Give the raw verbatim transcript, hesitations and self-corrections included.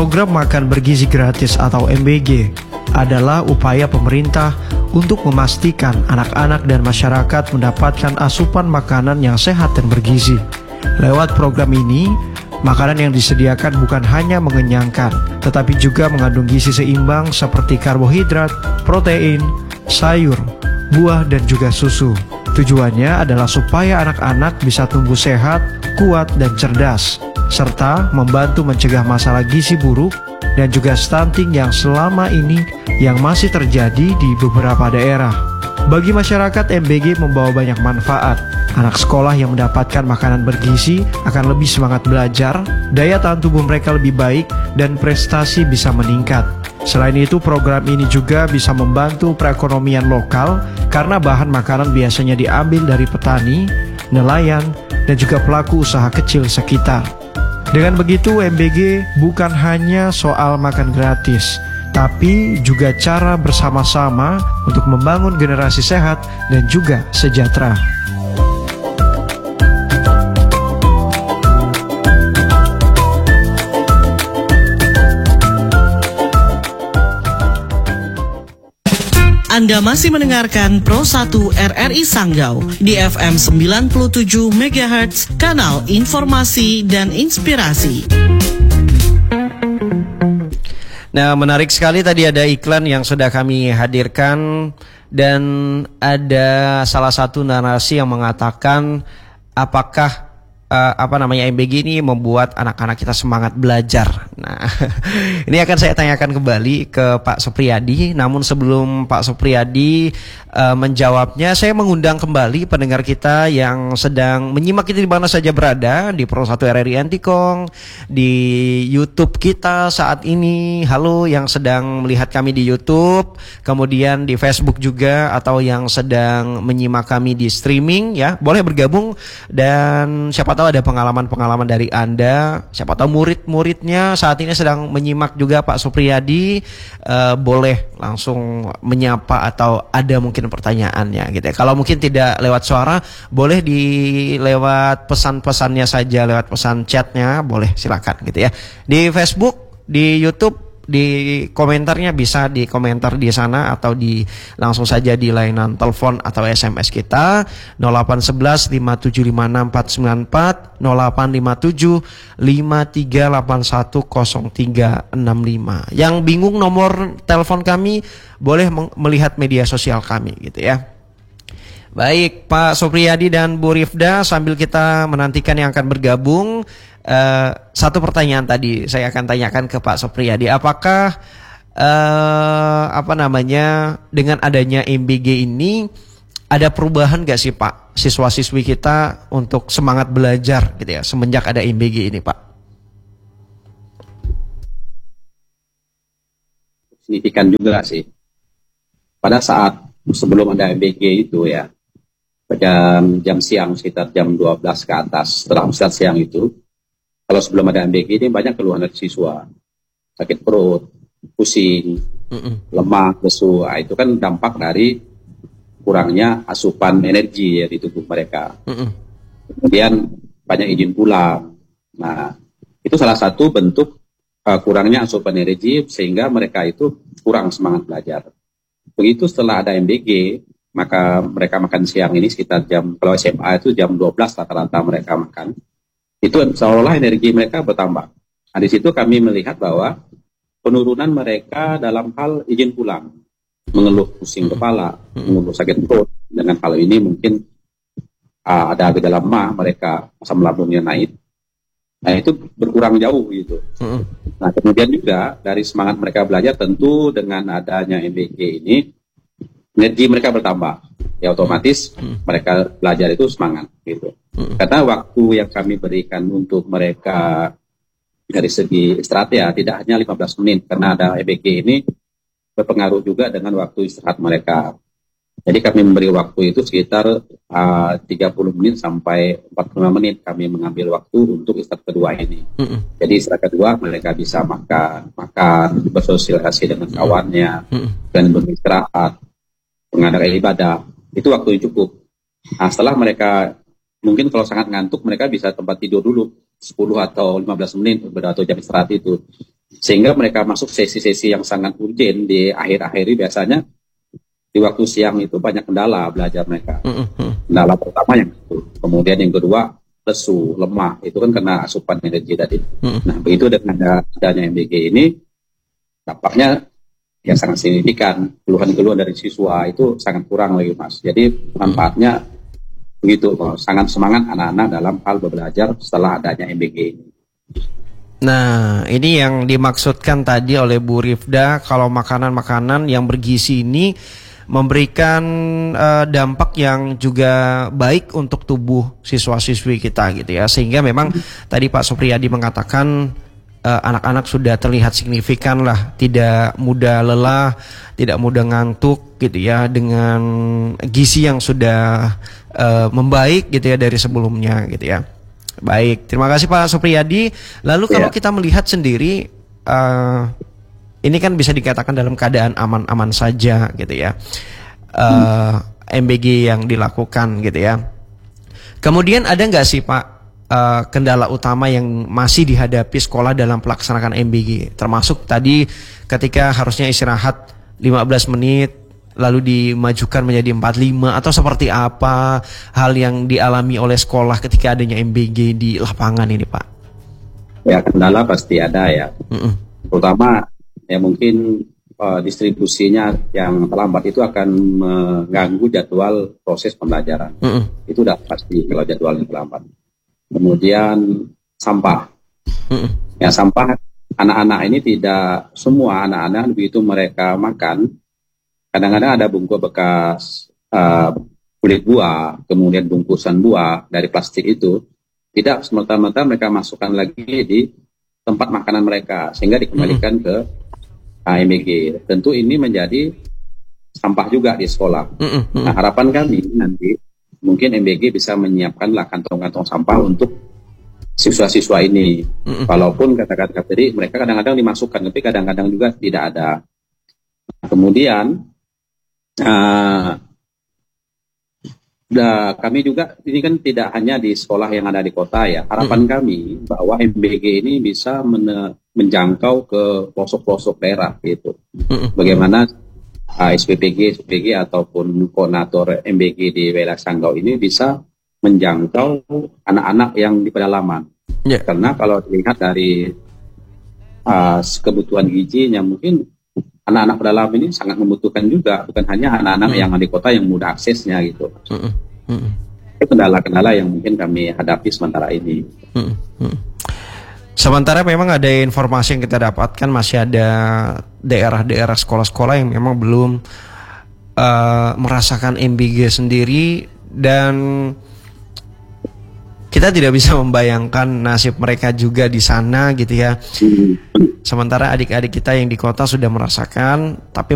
Program Makan Bergizi Gratis atau M B G adalah upaya pemerintah untuk memastikan anak-anak dan masyarakat mendapatkan asupan makanan yang sehat dan bergizi. Lewat program ini, makanan yang disediakan bukan hanya mengenyangkan, tetapi juga mengandung gizi seimbang seperti karbohidrat, protein, sayur, buah, dan juga susu. Tujuannya adalah supaya anak-anak bisa tumbuh sehat, kuat, dan cerdas, serta membantu mencegah masalah gizi buruk dan juga stunting yang selama ini yang masih terjadi di beberapa daerah. Bagi masyarakat, M B G membawa banyak manfaat. Anak sekolah yang mendapatkan makanan bergizi akan lebih semangat belajar, daya tahan tubuh mereka lebih baik, dan prestasi bisa meningkat. Selain itu, program ini juga bisa membantu perekonomian lokal karena bahan makanan biasanya diambil dari petani, nelayan, dan juga pelaku usaha kecil sekitar. Dengan begitu, M B G bukan hanya soal makan gratis, tapi juga cara bersama-sama untuk membangun generasi sehat dan juga sejahtera. Anda masih mendengarkan Pro satu R R I Sanggau di F M sembilan puluh tujuh megahertz, kanal informasi dan inspirasi. Nah, menarik sekali tadi ada iklan yang sudah kami hadirkan dan ada salah satu narasi yang mengatakan apakah Uh, apa namanya M B G ini membuat anak-anak kita semangat belajar. Nah, ini akan saya tanyakan kembali ke Pak Supriyadi. Namun sebelum Pak Supriyadi uh, menjawabnya, saya mengundang kembali pendengar kita yang sedang menyimak kita di mana saja berada, di Pro satu R R I Antikong, di YouTube kita saat ini. Halo yang sedang melihat kami di YouTube, kemudian di Facebook juga, atau yang sedang menyimak kami di streaming, ya boleh bergabung. Dan siapa tahu ada pengalaman-pengalaman dari Anda, siapa tahu murid-muridnya saat ini sedang menyimak juga Pak Supriyadi, uh, boleh langsung menyapa atau ada mungkin pertanyaannya gitu ya. Kalau mungkin tidak lewat suara, boleh di lewat pesan-pesannya saja, lewat pesan chatnya, boleh silakan gitu ya. Di Facebook, di YouTube, di komentarnya bisa di komentar di sana atau di langsung saja di layanan telepon atau S M S kita nol delapan satu satu lima tujuh lima enam empat sembilan empat nol delapan lima tujuh lima tiga delapan satu nol tiga enam lima. Yang bingung nomor telepon kami boleh melihat media sosial kami gitu ya. Baik Pak Supriyadi dan Bu Rifda, sambil kita menantikan yang akan bergabung, Uh, satu pertanyaan tadi saya akan tanyakan ke Pak Supriyadi, apakah uh, apa namanya dengan adanya M B G ini ada perubahan gak sih Pak siswa-siswi kita untuk semangat belajar gitu ya semenjak ada M B G ini Pak? Signifikan juga sih. Pada saat sebelum ada M B G itu ya, jam jam siang sekitar jam dua belas ke atas setelah ustadz siang itu. Kalau sebelum ada M B G ini banyak keluhan dari siswa, sakit perut, pusing, Mm-mm. lemak, lesu. Nah, itu kan dampak dari kurangnya asupan energi ya di tubuh mereka. Mm-mm. Kemudian banyak izin pulang. Nah, itu salah satu bentuk uh, kurangnya asupan energi sehingga mereka itu kurang semangat belajar. Begitu setelah ada M B G, maka mereka makan siang ini sekitar jam, kalau S M A itu jam dua belas rata-rata mereka makan. Itu seolah-olah energi mereka bertambah. Nah, di situ kami melihat bahwa penurunan mereka dalam hal izin pulang, mengeluh pusing kepala, mengeluh sakit perut. Dengan hal ini mungkin uh, ada gejala mah mereka asam lambungnya naik. Nah, itu berkurang jauh gitu. Nah, kemudian juga dari semangat mereka belajar, tentu dengan adanya M B G ini energi mereka bertambah. Ya otomatis mereka belajar itu semangat gitu. Karena waktu yang kami berikan untuk mereka dari segi istirahat ya tidak hanya lima belas menit, karena ada M B G ini berpengaruh juga dengan waktu istirahat mereka. Jadi kami memberi waktu itu sekitar uh, tiga puluh menit sampai empat puluh lima menit kami mengambil waktu untuk istirahat kedua ini. Mm-hmm. Jadi istirahat kedua mereka bisa makan, makan, bersosialisasi dengan kawannya, mm-hmm. dan beristirahat, mengadakan ibadah. Itu waktu yang cukup. Nah, setelah mereka mungkin kalau sangat ngantuk, mereka bisa tempat tidur dulu sepuluh atau lima belas menit atau jam istirahat itu. Sehingga mereka masuk sesi-sesi yang sangat urgent di akhir-akhir ini biasanya di waktu siang itu banyak kendala belajar mereka. Kendala pertama yang itu. Kemudian yang kedua lesu, lemah. Itu kan karena asupan energi tadi. Nah begitu dengan adanya M B G ini dampaknya ya sangat signifikan. Keluhan-keluhan dari siswa itu sangat kurang lagi Mas. Jadi manfaatnya begitu, sangat semangat anak-anak dalam hal belajar setelah adanya M B G ini. Nah, ini yang dimaksudkan tadi oleh Bu Rifda, kalau makanan-makanan yang bergizi ini memberikan uh, dampak yang juga baik untuk tubuh siswa-siswi kita gitu ya. Sehingga memang tadi Pak Supriyadi mengatakan uh, anak-anak sudah terlihat signifikan lah, tidak mudah lelah, tidak mudah ngantuk gitu ya, dengan gizi yang sudah uh, membaik gitu ya dari sebelumnya gitu ya. Baik, terima kasih Pak Supriyadi. Lalu kalau Ya. kita melihat sendiri, uh, ini kan bisa dikatakan dalam keadaan aman-aman saja gitu ya, uh, M B G yang dilakukan gitu ya. Kemudian ada nggak sih Pak uh, kendala utama yang masih dihadapi sekolah dalam pelaksanaan M B G? Termasuk tadi ketika harusnya istirahat lima belas menit, lalu dimajukan menjadi empat puluh lima, atau seperti apa hal yang dialami oleh sekolah ketika adanya M B G di lapangan ini Pak? Ya kendala pasti ada ya. Mm-mm. Terutama ya mungkin uh, distribusinya yang terlambat itu akan mengganggu jadwal proses pembelajaran. Mm-mm. Itu udah pasti kalau jadwalnya terlambat. Kemudian sampah. Mm-mm. Ya sampah, anak-anak ini tidak semua anak-anak begitu mereka makan, kadang-kadang ada bungkus bekas uh, kulit buah, kemudian bungkusan buah dari plastik itu, tidak semata-mata mereka masukkan lagi di tempat makanan mereka, sehingga dikembalikan ke uh, M B G. Tentu ini menjadi sampah juga di sekolah. Mm-mm. Nah, harapan kami nanti mungkin M B G bisa menyiapkanlah kantong-kantong sampah untuk siswa-siswa ini. Mm-mm. Walaupun kata-kata tadi mereka kadang-kadang dimasukkan, tapi kadang-kadang juga tidak ada. Nah, kemudian Uh, nah, kami juga ini kan tidak hanya di sekolah yang ada di kota ya. Harapan mm-hmm. kami bahwa M B G ini bisa men- menjangkau ke pelosok-pelosok daerah gitu. Mm-hmm. Bagaimana uh, S P P G, S P P G ataupun koordinator M B G di wilayah Sanggau ini bisa menjangkau anak-anak yang di pedalaman. Yeah. Karena kalau dilihat dari uh, kebutuhan gizinya mungkin anak-anak pedalaman ini sangat membutuhkan juga, bukan hanya anak-anak mm. yang di kota yang mudah aksesnya gitu. Mm. Mm. Itu kendala-kendala yang mungkin kami hadapi sementara ini. Mm. Mm. Sementara memang ada informasi yang kita dapatkan, masih ada daerah-daerah sekolah-sekolah yang memang belum uh, merasakan M B G sendiri, dan kita tidak bisa membayangkan nasib mereka juga di sana gitu ya. Sementara adik-adik kita yang di kota sudah merasakan, tapi